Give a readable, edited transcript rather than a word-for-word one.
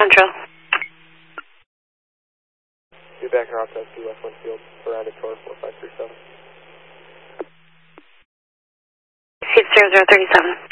Central. Be back in Route 2 West Winfield, surrounded tower 4537. Seat 0037.